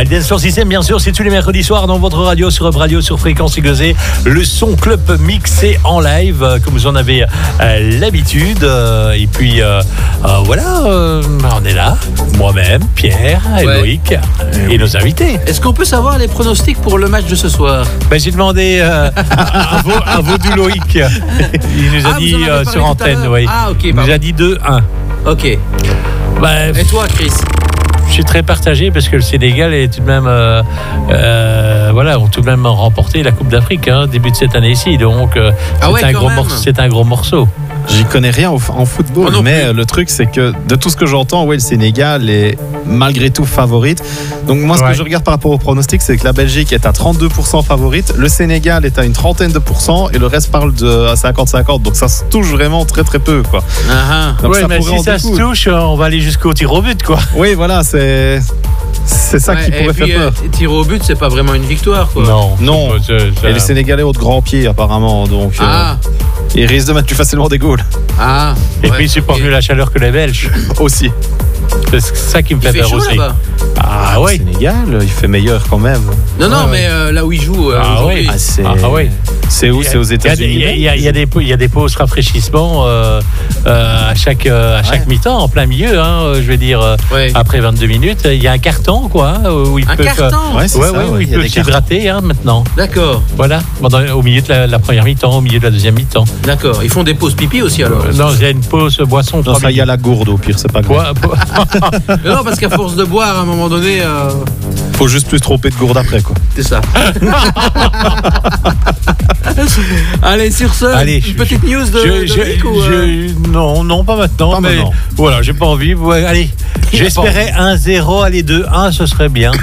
Le Dance Floor System, bien sûr, c'est tous les mercredis soirs dans votre radio, sur Hub Radio, sur Fréquence Égosée. Le son club mixé en live, comme vous en avez l'habitude. Et puis, voilà, on est là. Moi-même, Pierre, et Loïc, et nos invités. Est-ce qu'on peut savoir les pronostics pour le match de ce soir? J'ai demandé à Vaudou Loïc. Il nous a dit sur antenne, oui. Il nous a dit 2-1. Ok. Et toi, Chris? Je suis très partagé parce que le Sénégal est tout de même, ont tout de même remporté la Coupe d'Afrique début de cette année-ci. Donc, c'est un gros morceau. J'y connais rien en football, mais le truc, c'est que de tout ce que j'entends, le Sénégal est malgré tout favorite. Donc moi, ce que je regarde par rapport au pronostic, c'est que la Belgique est à 32% favorite, le Sénégal est à une trentaine de pourcents et le reste parle de 50-50. Donc ça se touche vraiment très très peu, quoi. Donc mais si ça se touche, on va aller jusqu'au tir au but, quoi. Oui, voilà, c'est ça qui pourrait faire peur. Tir au but, c'est pas vraiment une victoire, quoi. Non. Et les Sénégalais ont de grands pieds, apparemment. Donc, ils risquent de mettre plus facilement des goals. Et puis, ils supportent mieux la chaleur que les Belges. Aussi. C'est ça qui me fait peur aussi. Là-bas. Le Sénégal, il fait meilleur quand même. Non, mais là où il joue. C'est où? C'est aux États-Unis. Il y a des pauses rafraîchissement à chaque mi-temps, en plein milieu. Je vais dire, après 22 minutes, il y a un carton, quoi, où il peut s'hydrater maintenant. D'accord. Voilà, au milieu de la première mi-temps, au milieu de la deuxième mi-temps. D'accord. Ils font des pauses pipi aussi alors? Non, il y a une pause boisson. Non, ça, il y a la gourde au pire, c'est pas grave. Non, parce qu'à force de boire, à un moment donné. Faut juste plus tromper de gourde après, quoi. C'est ça. Allez, sur ce, une petite news de Non, pas maintenant. Maintenant. Voilà, j'ai pas envie. Allez, j'espérais 1-0, allez 2-1, ce serait bien.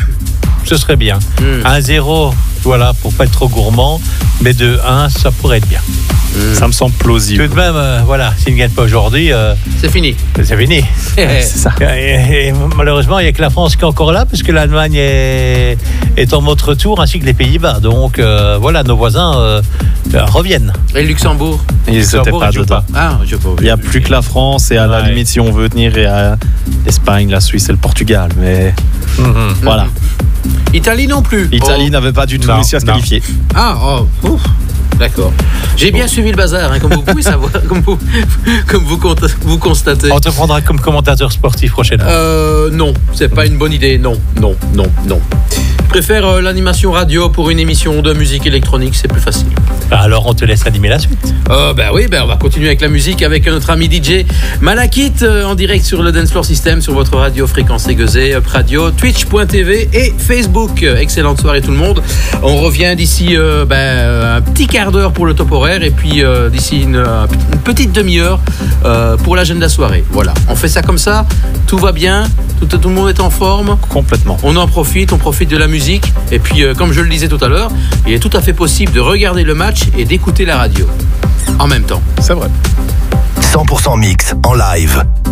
1-0, voilà, pour pas être trop gourmand, mais 2-1, ça pourrait être bien. Ça me semble plausible. Tout de même, s'il ne gagne pas aujourd'hui, c'est fini. C'est ça. Et malheureusement, il n'y a que la France qui est encore là, parce que l'Allemagne est en mode retour, ainsi que les Pays-Bas. Donc nos voisins reviennent. Et le Luxembourg? Ils n'étaient pas dedans. Il n'y a plus que la France, et à la limite, si on veut tenir, il y a l'Espagne, la Suisse et le Portugal. Mais voilà. Italie non plus. Italie n'avait pas du tout réussi à se qualifier. D'accord. J'ai bien suivi le bazar, comme vous pouvez savoir, comme vous constatez. On te prendra comme commentateur sportif prochainement. Non, c'est pas une bonne idée. Non. Je préfère l'animation radio pour une émission de musique électronique, c'est plus facile. Alors on te laisse animer la suite. On va continuer avec la musique avec notre ami DJ Malakit en direct sur le Dance Floor System, sur votre radio Fréquence Égosée, Up Radio, Twitch.tv et Facebook. Excellente soirée tout le monde. On revient d'ici un petit quart d'heure pour le top horaire et puis d'ici une petite demi-heure pour l'agenda soirée. Voilà, on fait ça comme ça, tout va bien, tout le monde est en forme. Complètement. On profite de la musique et puis comme je le disais tout à l'heure, il est tout à fait possible de regarder le match et d'écouter la radio en même temps. C'est vrai. 100% mix en live.